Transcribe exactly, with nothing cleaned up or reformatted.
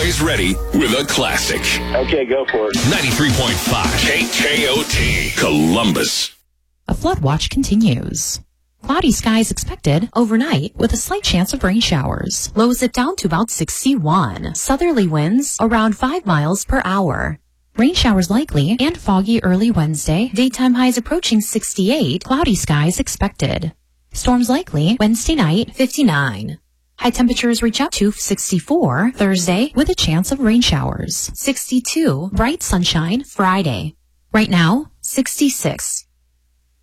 always ready with a classic. Okay, go for it. ninety-three point five K K O T, Columbus. A flood watch continues. Cloudy skies expected overnight with a slight chance of rain showers. Lows it down to about sixty-one. Southerly winds around five miles per hour. Rain showers likely and foggy early Wednesday. Daytime highs approaching sixty-eight. Cloudy skies expected. Storms likely Wednesday night, fifty-nine. High temperatures reach up to sixty-four Thursday with a chance of rain showers. sixty-two. Bright sunshine Friday. Right now, sixty-six.